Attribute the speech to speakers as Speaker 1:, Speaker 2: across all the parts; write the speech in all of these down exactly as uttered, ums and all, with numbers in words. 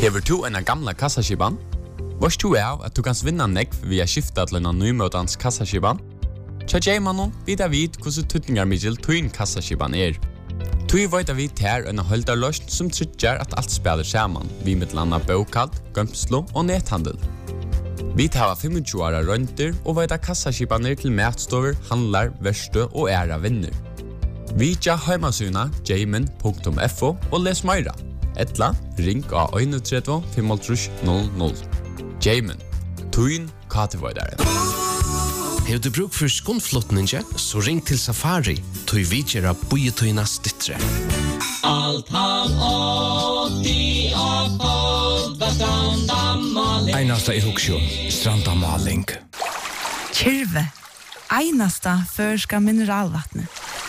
Speaker 1: Hever du en gamla kassaskiban? Vars du er at du kan vinna nekv via skifta til en nymøtans kassaskiban? Tja Jaymanon vidar vid hvordan tutningar middel tuin kassaskiban er. Tui veit vi ter en holdarløst som tryggjar at alt spelar saman, vi med landa bokald, gømslo og nethandel. Vi tar tjuefem åra rønter og veit kassaskibaner til matstover, handlar, verste og æra vinner. Vi tja heimasuna jayman punktum f o og les meira. Etla, ring av tre ett fem null null. Jayman, tuin katevoidare.
Speaker 2: Har du bruk for skånflottninge, så ring til Safari, tog vi gjør av bojetøynas dittre.
Speaker 3: Alt han åtti og kold var strandamaling.
Speaker 4: Einasta i Huksjø, strandamaling.
Speaker 5: Kyrve, einasta førska mineralvattnet.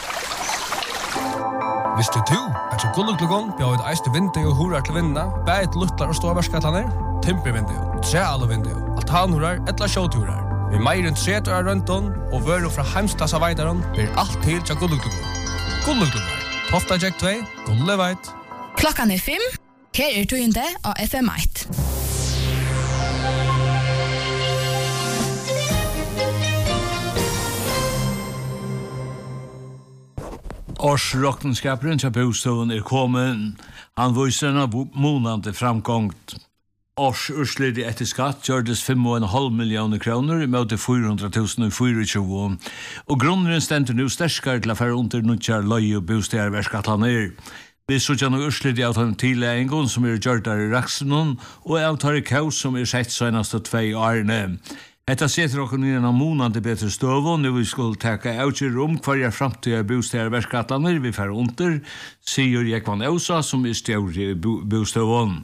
Speaker 4: Visste du at så gulluklugon bjør et eiste vindu og hurar til vinda, bæt luttlar og ståverskatlaner, timpervindu, trealvindu, altanhurar, etla sjåturar. Vi meir enn tretti år rundt om, og vører fra heimstassa veidaren, blir alt til til gulluklugon. Gulluklugon, Tofta Jack två, gulleveit.
Speaker 6: Klokkan er fem, her er tøyende av F M ett.
Speaker 7: Årsrokkenskaperen til bostaden er kommet. Han viser en månande framgångt. Årsurslitt etter skatt gjørdes fem og en halv millioner kroner i møte fire hundre tusen og tjuefire. Og grunnen stender nå sterskere til å fære under nødtjar løy og bostader verskatlaner. Vi så nå urslitt i avtalen tidligere som er gjørt der i Raksenon, og avtalen kaos som er sett seneste tve årene. Etta setter okken i en månande bedre støv, og nå vi skulle teka avgjør om hver jeg fremtida bostader verskatlaner vi fære under, sier Jekvan Eusa som er stjøri i bostøvån.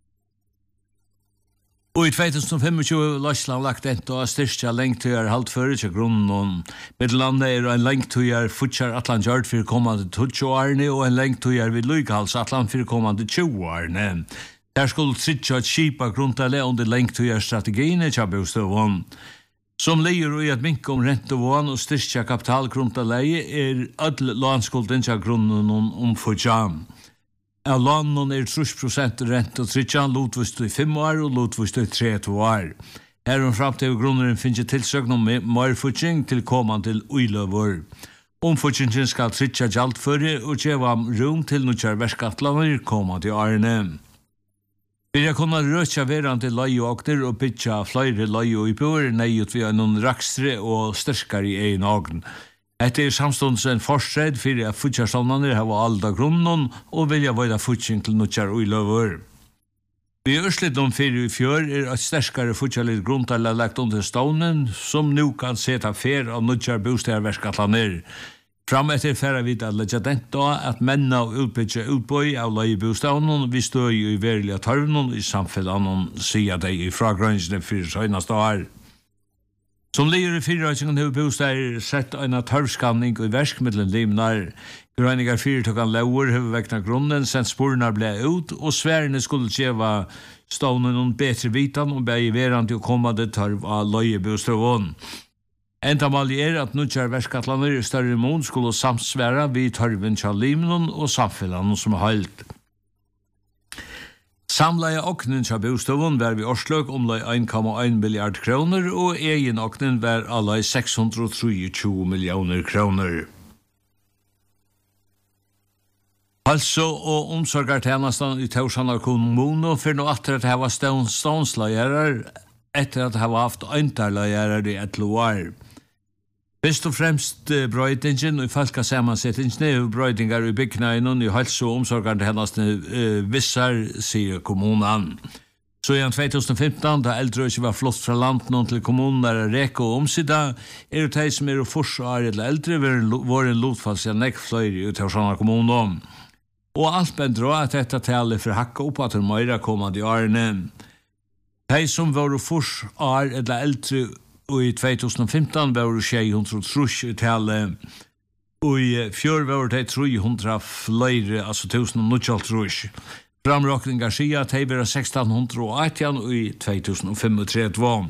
Speaker 7: Og i tjuefem Løsland lagt enda av styrstja lengtøyar halvtfører til grunnen. Middelandet er en lengtøyar futjar atlan gjørt for kommande tjueto årene og en lengtøyar vid lykehals atlan for kommande tjue årene. Der skulle tritja et skipa grunntale under lengtøyar strategiene til bostøvån. Som leier og i at minke om rentevån og styrstja kapitalgrunntale er ødel landskulden til grunnen om futjar. Av lånen er tre prosent rent og tritjan, lotvist i fem år og lotvist i tre år. Her om framtid grunneren finnes tilsøkning om marfutsing til kommande til uiløver. Omfutsingen skal tritja jaltføre og gjeva rom til nødjar verskatlaner kommande til årene. Vi har kunnet røtja verande leieåkner og bytja flere leieåkner nøyut via noen rakstre og sterskare i egen ågn. Etter samstånds en forstred for at futjarståndene har alda grunnen og vilja vøyda futsing til nødjar og løver. Vi ørslitt om fire i fjør er et sterskare futjarlitt grunntale lagt under stånden som nu kan seta fer av nødjar bostaderverskatlaner. Fram etter færa vidt at leggja dent da at menna og utbytja utbøy av leiebostadene vi støy i verilige tarvene i samfellanen sier de i fragrønsene for søgnast år. Som leier i fyrrøysingen har bostader sett en tarvskanning i verskmiddelen limnar. Grønningar fyrtøkkan lauer har vekna grunnen, sendt spornar ble ut, og sværene skulle tjeva stånden noen betre vitan og bei verande og kommande tarv av leiebostadene. Endamal er at nødjar verskatlaner i større mån skulle samsværa vid tarven til limnon og samfellan som heilt. Samleie oknen til bostøvun var vi årsløk omlai en komma ein milliard kroner og egen oknen var allai seks hundre og tjuetre millioner kroner. Altså og omsorgartjenastan i Tausanar kommune for nå atter at hava stånslagjerar etter at hava haft øyntarlagjerar i et loar. Først og fremst uh, brøydingen og falska samansettingene og brøydingar i byggnaden i hals- og omsorgande hennasne uh, vissar, sier kommunen. Så i tjuefemten, da eldre ikke var flott fra landet til kommunen der reka og omsida, er det de som er fors og er eller eldre var en lotfalls av nekkfløyre i Tausanar kommunen. Og alt bendra at dette talet for hakka opp at de møyra kommande i årene. De som var fors og er eller eldre og i tjuefemten var det seks hundre trus i tallet, og i fjør var det tre hundre flere, altså tusen og nødgjalt trus. Framrokningar sier at det var seksten hundre og atten og i tjuefem.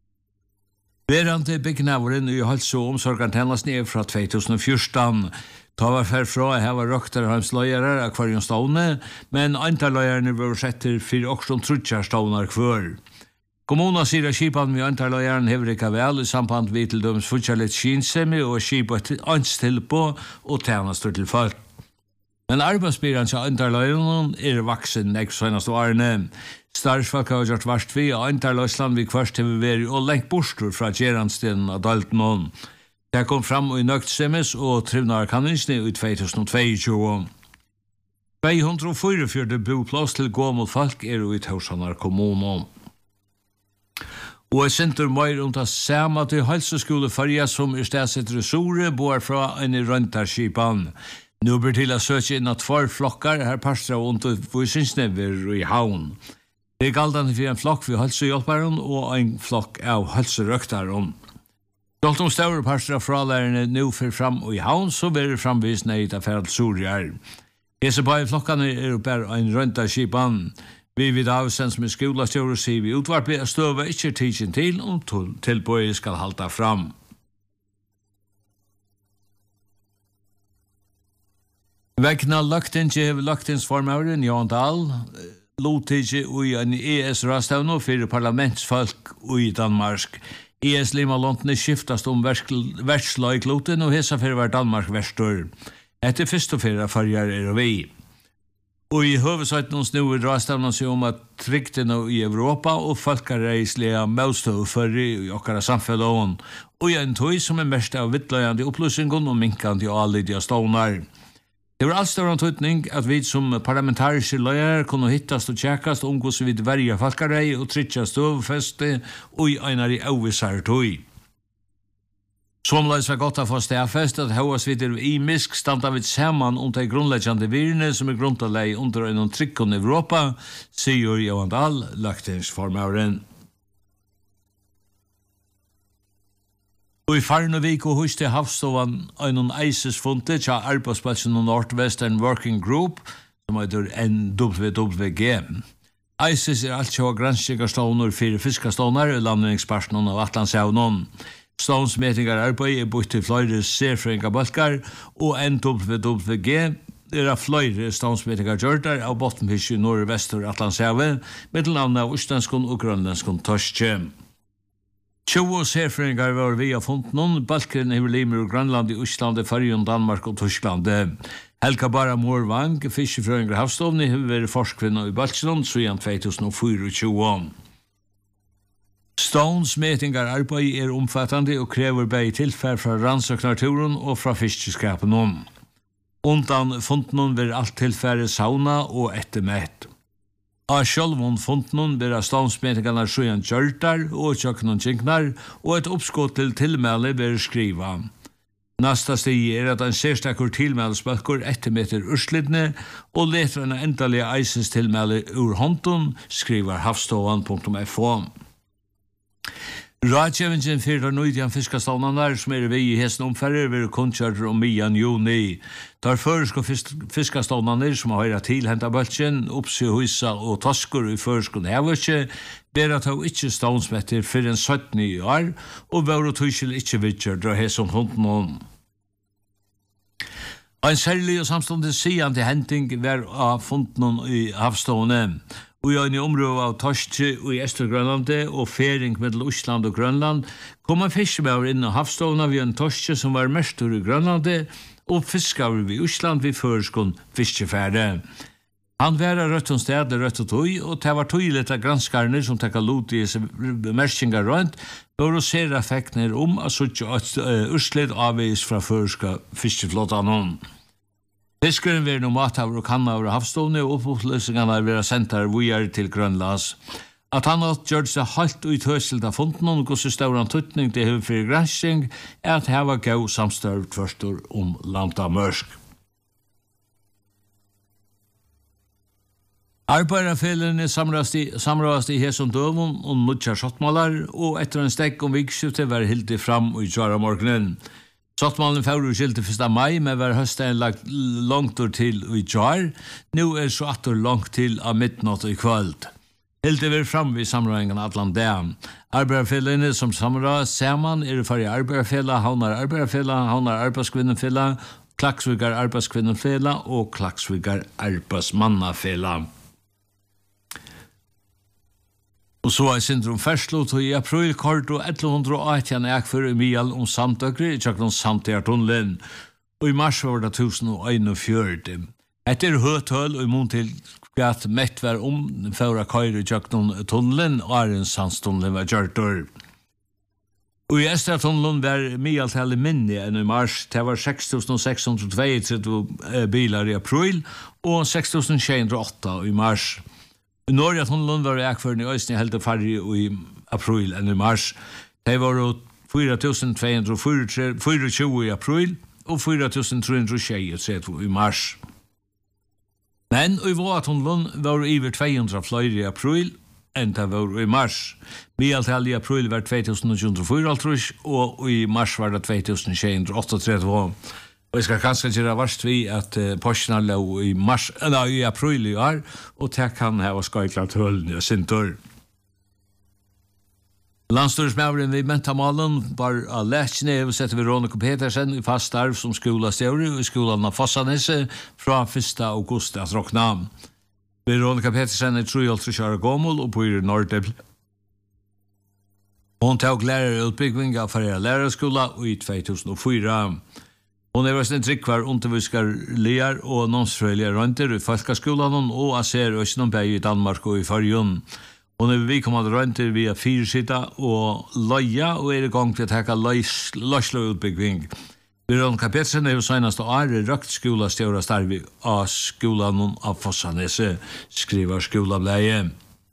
Speaker 7: Verande byggnaveren i hals- og omsorgartjenestene er fra tjuefjorten. Ta var härifrån här var Rökterheims löjare av kvarjon stående, men antal löjarna var sett till fyra och trutjar stånar kvar. Kommunen sier at skipan med antal løyeren hever ikke vel i samband vi til døms fortsatt skinsemi og skipa ans til på og tjenester til folk. Men arbeidsbyrån til antal løyeren er vaksen nek senast årene. Starsfolk har gjort varst vi og antal løysland vi kvart hever vært og lengt bostur fra gjeranstenen av Dalton. Det kom fram i nøktsemes og trivnar kanninsne i to tusen tjueto. to hundre og fyrtifire boplass til gåmod folk er i Tausanar kommunen. Og jeg sender mer om det samme til helseskole Farja som er stedset resore bor fra en røntarskipan. Nå blir til å søke inn at tvær flokkar her pastra og undervisningsnever i havn. Det er galdende for en flokk for helsehjelperen og en flokk av helserøkteren. Dolt om større pastra fra lærerne nå for fram i havn, så blir det framvisende i det ferdig sorger. Hese på en flokkene er bare en røntarskipan. Vi vid avsens med skolastjører sier vi utvarpet at støve ikke tidsen til om tilbøyet skal halta fram. Vegna lagtins hev lagtinsformøren Jan Dahl lotidje ui en E S-rastavno fyrir parlamentsfolk ui Danmark. E S-limalantene skiftast om verslagkloten og hesa fyrir var Danmark verstur. Etter fyrst og fyrir farjar er og vi. Og i høvesøyten hos nu rastavna seg om at tryggtene i Europa og folkareislige møstøv fyrir i okkara samfelloven og i en tøy som er mest av vittløyande opplysningen og minkande og allidja stånar. Det var alls større tøytning at vi som parlamentariske løyere kunne hittast og tjekkast om hvordan vi verja folkarei og tryggja støvfeste og i einar i avvisar tøy. Somleis var godt å få stedfest at høyas videre i misk standa vi saman om de grunnleggjande virne som er grunntalei under en tryggkon i Europa, sier Johan Dahl, lagtingsformøren. Og i Farnevik og hos til Havstovan en eisesfunte til arbeidsplatsen og Northwestern Working Group, som heter N W W G. Eises er alt kjøy granskikarståner fire fiskaståner i landningsparsen av Atlantsjavnen. Stånsmetingar arbeid er bort til flere serfringa balkar, og N W W G er av flere stånsmetingar gjørter av bottenfisk i nord-vestur Atlantshavet, middelnavnet av Østlandskon og Grønlandskon Torskje. tjue serfringar var vi av funten, balkeren i limer og Grønland i Østland, Fargen, Danmark og Tyskland. Helga Bara Morvang, fiskefrøyngar havstovni, har vært forskvinna i Balkland, siden to tusen tjuefire. Stones metingar arbeid er omfattande og krever begge tilfær fra rannsøknarturen og fra fiskeskapen om. Undan funten vil alt tilfære sauna og ettermett. Av sjølvun funten vil Stones metingarna sjøen gjørtar og tjøkken kinknar og et oppskott til tilmæle vil skriva. Nasta stig er at en sérstakur tilmælespalkur ettermetter urslidne og leter en endalige eisens tilmæle ur hånden, skriver havstovan punktum f o. Rådgjøvingen fyrir nøydjan fiskastånene som er vi i hesten omferder vil kunnkjørt om mian juni. Der føresko fiskastånene som har høyra til henta bøltjen, oppsy huisa og toskur i føresko nevøtje, ber at han ikke stånsmetter fyrir en sytten i år, og vår og tøysel ikke vidtjør dra hesten hunden om. En særlig og samstående sian til henting var av funden i havstående. Og i en område av Torskje i Østergrønlande og fering mellom Østland og Grønland kom en fiskebauer inn av havstående ved en Torskje som var mestur i Grønlande og fiskavur ved Østland ved føreskånd fiskefærde. Han var av rødt og sted, rødt og tøy, og det var tøylet av granskarne som takka lot i bemerskingar rundt, for å se effektene om at suttje Østled avvis fra føreska fiskeflåtan. Fiskeren vil nå mathaver og kannaver og havstående, og oppløsningene vil ha sendt her vujar til Grønlands. At han har gjort seg halt ut høyselt av funden, og hvordan større tøytning til høy for gransking, er at her var gau samstørv tverstor om landa mørsk. Arbeiderfellene samrådast i Hesom Døvun og Nudjar Sottmalar, og etter en stekk om vikskjøfte var hildi fram i Jara morgenen. Sottmalen fører skilte første mai, men var høsten lagt langt til i jar. Nå er så atter langt til av midnatt i kvöld. Hilde vil fram vid samrådingen Atlandam. Arbeiderfellene som samråd saman er for i arbeiderfella, havnar arbeiderfella, havnar arbeidskvinnefella Klaksvíkar Arbeiðskvinnufela og Klaksvíkar Arbeiðsmannafela. Og så er syndrom ferslo til i april kort og elleve hundre og atten ekfer i Mial om samtøkri i tjakknon samtøktunnelen. Og i mars var det tusen og einogfjørt. Etter høtøl og i mån til at mett var om føra køyre i tjakknon tunnelen og er en sandstunnelen var gjørtur. Og i Estra-tunnelen var Mial-tallet minne enn i mars. Det var seks tusen seks hundre og trettito bilar i april og seks tusen sju hundre og åtta i mars. I Norge tunnelen var ekføren i Øysten helt farlig i april enn i mars. Det var fire tusen to hundre og tjuefire i april og fire tusen tre hundre og tjuetre i mars. Men i Våatunnelen var over to hundre flere i april enn det var i mars. Mialtal i april var to tusen sju hundre og fire og i mars var det to tusen sju hundre og trettioåtta. Og jeg skal kanskje gjøre varst vi at uh, Porsche lå i mars, eller i april i år, og det kan ha skøyklart høllen i Sintor. Landstorsmævren vi mentamalen var av Lætjene, og setter Veronica Petersen i fast arv som skolastøvrig i skolan av Fossanese fra første august at råkna. Veronica Petersen er treoghalvtreds år gammel og bor i Nordel. Hun tok lærerutbygging av Ferreira lærerskola i to tusen og fire. Hon er en tryggvar underviskar lear og nonsfrøylige rønter i Falkaskolan og aser Østnånberg i Danmark og i Fyrjun. Hon er vikommande rønter via Fyrsida og Løya og er i gang til å teka løsleutbygging. Veronica Petersen er jo senast og er røkt skolastjøra starvi av skolan av Fossanese, skriver skolableie.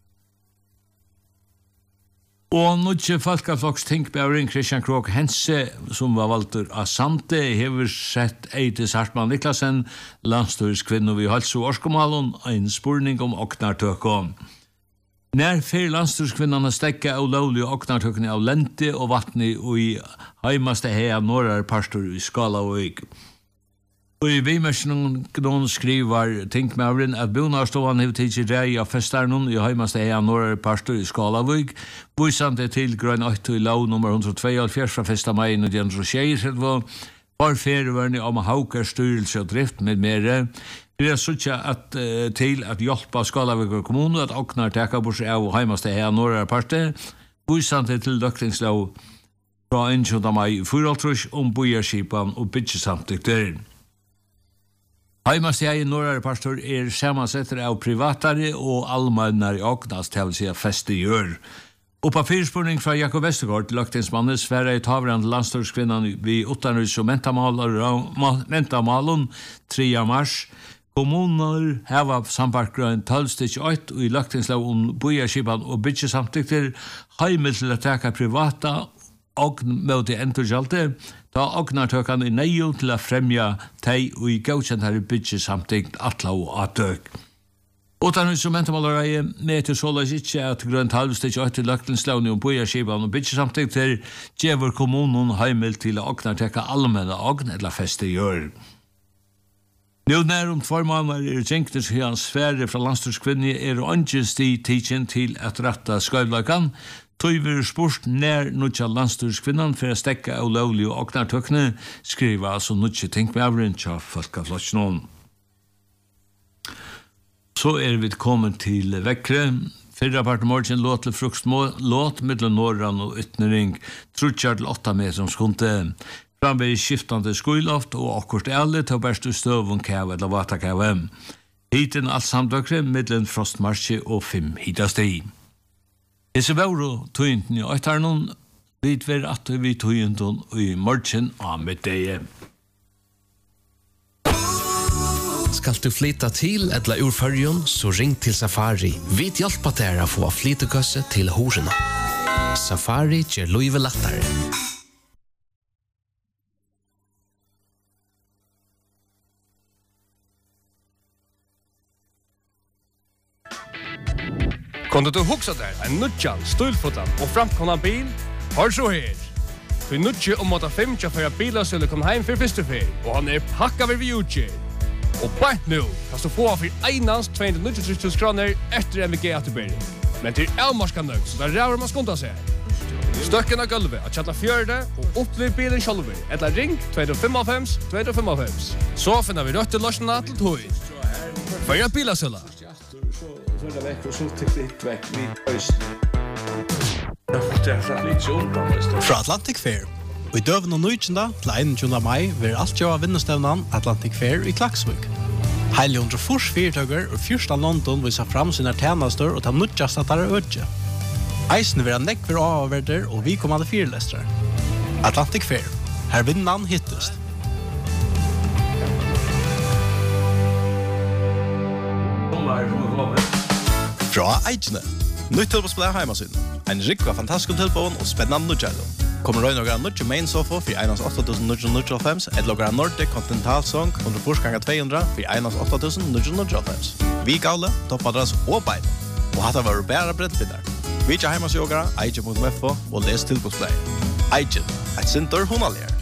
Speaker 7: Og nødje Falkaflokks tinkbæring Christian Krog Hense, som var valgt av Sante, hever sett Eitis Hartmann Niklasen, landstyrskvinno vi hals og årskomalen, en spurning om oknartøkken. Nær fer landstyrskvinnerne stekka av lovlige oknartøkkene av lente og vattni og i heimaste hea norrar pastor i Skalavøyk. Og i vimersen noen skriver tinkmævren at Bonarstovan hever tidsi rei av festarnon i heimaste hea norrar pastor i Skalavøyk, vysande til grønn åtte i lov nummer one oh two fra første mai nitton tjuetre, var ferieverni om haukar styrelse og drift med mere. Vi er suttja at, uh, til at hjelpa Skalavøyk kommune at oknar teka bors av heimaste hea norrar pastor, vysande til døktingslov fra tjuende mai fyraltrus om bojarskipan og byggjesamtykter. Heimaste hei norrar pastor er samansetter av privatare og allmennare oknas til å si feste gjør. Og på fyrspurning fra Jakob Vestergaard, løgtingsmannes, sfæra i tavrande landstyrskvinnan vi utanrys og mentamalen tre mars. Kommuner heva samparkgrøn tolv åtte og i løgtingslov om bojarskipan og byggjesamtykter heimel til å teka privata og møte endurgjalte, da ognartøkan er neio til å fremja tei og i gaukjentare byggje samtikt atla og atøk. Utanrys og mentamalareie meter såleis ikkje at grønt halvstikk åtte løgtingslovni om bojarskipan og byggje samtikt til djever kommunen heimel til å ognartøka allmenna ogn eller feste gjør. Nå nær om tvarmanar er Jenknes hans sfære fra landstyrskvinni er ångjens tid tidsin til at retta skøyvlakan, tog vi spurt nær nødja landstyrskvinnan for å stekka av lovlig og oknartøkne, skriver altså nødja tinkmævren tja Falkaflokksnån. Så er vi kommet til Vekre. Fyrra part morgen låt til fruktsmålåt mellom Norran og Ytnering, trutjar til åtta meter om skunde. Framvei skiftande skuiloft og akkurat alle til bæstu støvun kæve eller vatakæve. Hiten alt samdøkre mellom frostmarsje og fem hitasti. Esse vauro tøynten i øytarnon, vid ver at vi tøynton i morgen av middeie.
Speaker 2: Skal du flytta til eller ur Førjun, så ring til Safari. Vi hjelper deg å få flyttekøsse til horena. Safari gjør livet lettere.
Speaker 4: Kunde du huxa där en nutjan, stulfotan och framkomna bil? Har så här. Vi nutje om att fem tja för bilar skulle komma hem för första fel och han är packa vid utge. Och bara nu kan du få för einans tvåhundranittiotre tusen kronor efter M V G att du ber. Men till Elmarskan nu så där rör man skonta sig. Støkken av gulvet at kjalla fjørde og opp ved bilen sjølver. Etla ring två fem fem två fem fem. Så finner vi røtte løsene til tog. Føya bilasølla.
Speaker 7: Så er det vekk, og så tikk litt vekk litt øst. Det er litt så undan.
Speaker 8: Fra Atlantic Fair. Og i døven og nøytjenda til einogtjúgunda mai vil alt gjøre vinnestevnan Atlantic Fair i Klaksvik. Heile hundre fors fyrtøkker og fyrsta London viser fram sine tjenester og ta nødjast at det er ødje. Eisen vil ha nekver avverder og vi kommande fyrlestere. Atlantic Fair. Her vinnan hittest. Fra Eidjene. Nytt tilbåsplay heimasyn. En rikva fantastisk tilbån og spennende nødgjælum. Kommer røy nogra nødje main sofa for einans åtta tusen nio hundre og fem, et logra Nordic Continental Song hundre fors ganger två hundre for einans åtta tusen nio hundre og fem. Vi gavle, toppadras og bein. Og hatta var bæra breddbindar. Vi tja heimasjogara, eidje punkt f o og les tilbåsplay. Eidje, et sinter hunalier.